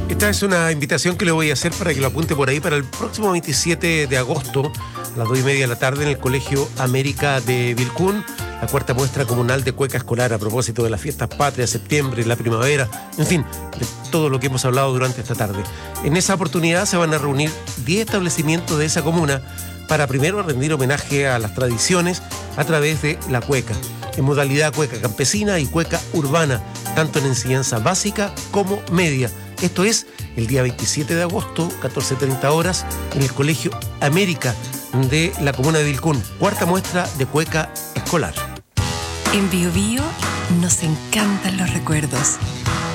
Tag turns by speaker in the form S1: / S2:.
S1: Esta es una invitación que le voy a hacer para que lo apunte por ahí para el próximo 27 de agosto a las 2:30 de la tarde en el Colegio América de Vilcún, la cuarta muestra comunal de cueca escolar a propósito de las fiestas patrias, septiembre, la primavera, en fin, de todo lo que hemos hablado durante esta tarde. En esa oportunidad se van a reunir 10 establecimientos de esa comuna para primero rendir homenaje a las tradiciones a través de la cueca, en modalidad cueca campesina y cueca urbana, tanto en enseñanza básica como media. Esto es el día 27 de agosto, 14:30 horas, en el Colegio América de la comuna de Vilcún, cuarta muestra de cueca escolar.
S2: En Bio Bio nos encantan los recuerdos.